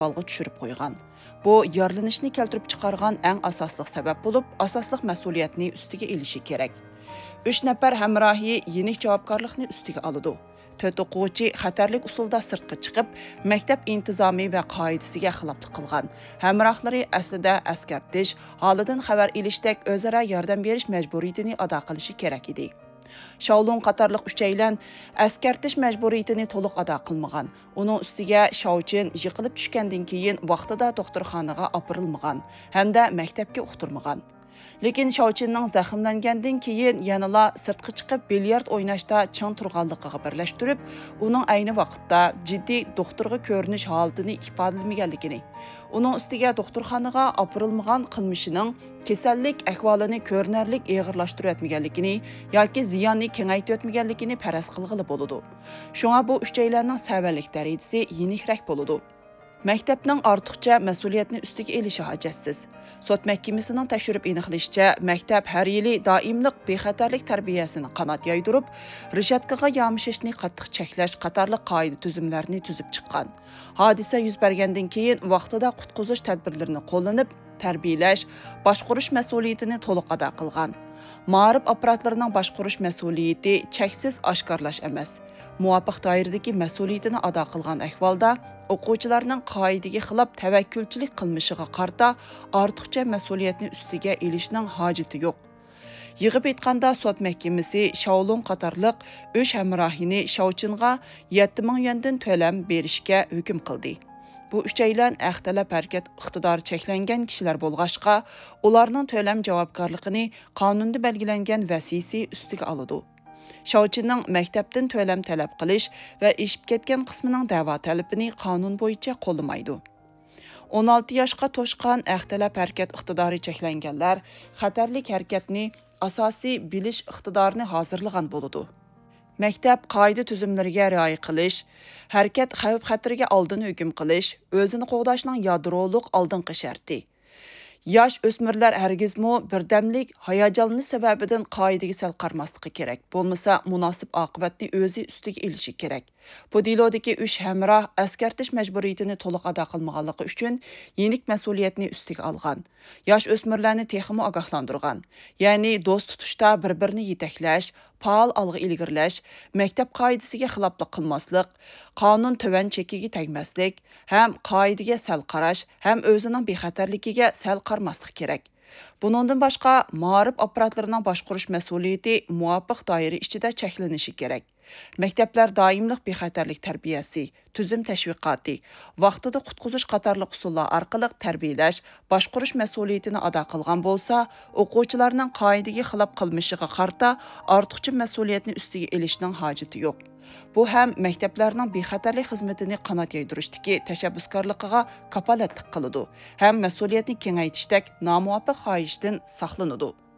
balga tushirib qo'ygan. Bu yaralanishni keltirib chiqargan eng asosli sabab bo'lib, asosli mas'uliyatni ustiga elishi kerak. 3 nafar hamrohi yenik javobgarlikni ustiga oladi. 4 o'quvchi xatarlik usulda sirtqa chiqib, maktab intizomi va qoidasiga xiloflik qilgan. Hamrohlari aslida askartish, holidan xabar ilishdek o'zaro yordam berish majburiyatini ado qilishi kerak edi. Shaolun qatarlıq üçeylen askartish majburiyatini to'liq ado qilmagan. Uning ustiga Shaochin yiqilib tushgandan keyin vaqtida doktorxonaga opirilmagan hamda maktabga uqtirmagan. Lekin Shaochinning zaxmlangandan keyin yanala sirtqa chiqib bilyard o'ynashda chang turganligiga birlashtirib, uning ayni vaqtda jiddiy doktorga ko'rinish holatini ifodalamaganligini, uning ustiga doktorxonaga opirilmagan qilmishining kasallik ahvolini ko'rinarlik og'irlashtirib o'tmaganligini yoki ziyonni kengaytirib o'tmaganligini faraz qilg'ili bo'ladi. Shunga bu uchaylarning savallik darajasi yenikroq bo'ladi. Maktabning ortiqcha mas'uliyatni ustiga elishi hojatsiz. Sot mahkamasining tekshirib aniqlashicha, maktab har yili doimlik bexatarlik tarbiyasini qanot yoydirib, rishatkaga yomishishni qattiq cheklash qatorliq qoida tuzumlarini tuzib chiqqan. Hodisa yuz bergandan keyin vaqtida qutqizish tadbirlarini qo'llanib, tarbiyalash, boshqarish mas'uliyatini to'liq ado qilgan. Ma'rif apparatlarının boshqarish mas'uliyati cheksiz oshkorlash emas, muvofiq doiradagi mas'uliyatini ado qilgan ahvolda o'quvchilarning qoidaga xilof tavakkulchilik qilmishiga qarta ortiqcha mas'uliyatni ustiga elishning hojati yo'q. Yig'ib aytganda sot mahkamasi Shaolun qatorliq 3 hamrohini Shaochinga 7 ming yuandan to'lam berishga hukm qildi. Bu üçeylen əxtəlab hərəkət iqtidarı çəkilənən kişilər bolğaşqa, onlarının to'lam javobgarligini qonunda belgilənən vəsisi üstüge alıdı. Shaochinning maktabdan to'lam talab qilish va eshib ketgan qismining da'vo talabini qonun bo'yicha qo'llamaydi. 16 yoshga to'shqan əxtəlab hərəkət iqtidori cheklanganlar xatarlik harakatni asosiy bilish iqtidorini hozirlagan bo'ladi. Maktab qoida tuzumlariga rioya qilish, harakat xavf-xatarga oldin hukm qilish, o'zini qo'g'dashning yadroliq oldingi sharti. Yosh o'smirlar hargizmi birdamlik hayajonlanish sababidan qoidaga sal qarmasligi kerak. Bo'lmasa munosib oqibatni o'zi ustiga elishi kerak. Bu dilodagi 3 hamroh askartish majburiyatini to'liq ado qilmaganligi uchun yenik mas'uliyatni ustiga olgan. Yosh o'smirlarni texmo ogohlantirgan. Ya'ni do'st tutishda bir-birini yetaklash, faol olg'a ilgirlash, maktab qoidasiga xiloflik qilmaslik, qonun to'van chekiga tegmaslik, ham qoidaga sal qarash, ham o'zining bexatarligiga sal qarmaslik kerak. Buningdan boshqa ma'rif apparatlarining boshqarish mas'uliyati muvofiq doira ichida cheklanishi kerak. Maktablar doimlik bexatarlik tarbiyasi, tuzum tashviqoti, vaqtida qutqizish qatorliq usullar orqali tarbiyalash, boshqarish mas'uliyatini ado qilgan bo'lsa, o'quvchilarning qoidaga xilof qilmishiga qarta ortiqcha mas'uliyatni ustiga elishning hojati yo'q. Bu ham maktablarning bexatarlik xizmatini qanot yaydirishdagi tashabbuskorligiga kapolatlik qiladi, ham mas'uliyatni kengaytishdek nomuvofiq xohishdan saqlanadi.